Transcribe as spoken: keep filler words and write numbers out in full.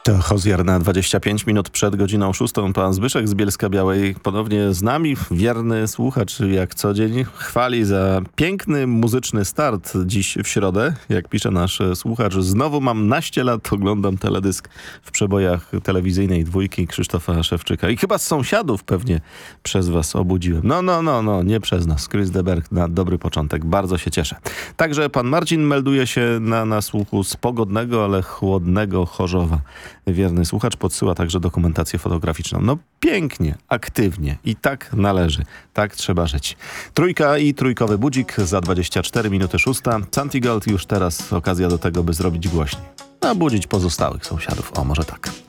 To Hozier na dwadzieścia pięć minut przed godziną szóstą. Pan Zbyszek z Bielska-Białej ponownie z nami. Wierny słuchacz jak co dzień chwali za piękny muzyczny start dziś w środę. Jak pisze nasz słuchacz, znowu mam naście lat, oglądam teledysk w przebojach telewizyjnej dwójki Krzysztofa Szewczyka. I chyba z sąsiadów pewnie przez was obudziłem. No, no, no, no, nie przez nas. Chris de Berg na dobry początek. Bardzo się cieszę. Także pan Marcin melduje się na, na słuchu z pogodnego, ale chłodnego Chorzowa. Wierny słuchacz podsyła także dokumentację fotograficzną. No pięknie, aktywnie i tak należy. Tak trzeba żyć. Trójka i trójkowy budzik za dwadzieścia cztery minuty szósta. Santigold już teraz okazja do tego, by zrobić głośniej. A budzić pozostałych sąsiadów. O, może tak.